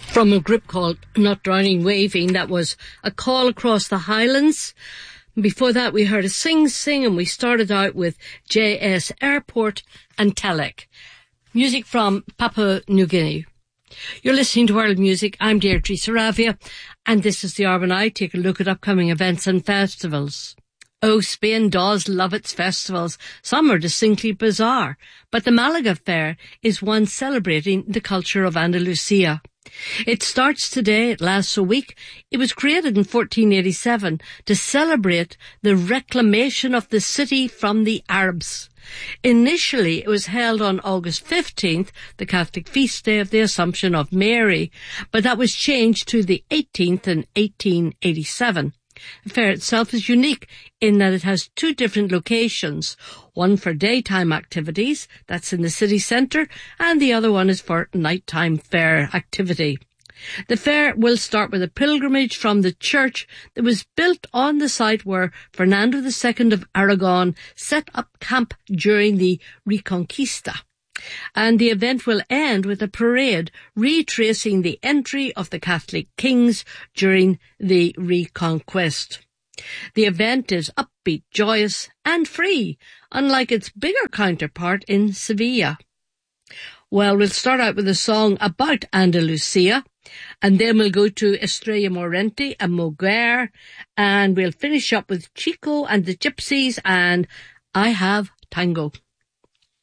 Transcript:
from a group called Not Drowning Waving. That was A Call Across the Highlands. Before that, we heard a Sing Sing, and we started out with JS Airport and Telek. Music from Papua New Guinea. You're listening to World Music. I'm Deirdre Saravia, and this is the Urban Eye. Take a look at upcoming events and festivals. Oh, Spain does love its festivals. Some are distinctly bizarre, but the Malaga Fair is one celebrating the culture of Andalusia. It starts today, it lasts a week. It was created in 1487 to celebrate the reclamation of the city from the Arabs. Initially, it was held on August 15th, the Catholic feast day of the Assumption of Mary, but that was changed to the 18th in 1887. The fair itself is unique in that it has two different locations, one for daytime activities, that's in the city centre, and the other one is for nighttime fair activity. The fair will start with a pilgrimage from the church that was built on the site where Fernando II of Aragon set up camp during the Reconquista. And the event will end with a parade retracing the entry of the Catholic kings during the Reconquest. The event is upbeat, joyous and free, unlike its bigger counterpart in Sevilla. Well, we'll start out with a song about Andalusia, and then we'll go to Estrella Morente and Moguer, and we'll finish up with Chico and the Gypsies and I Have Tango.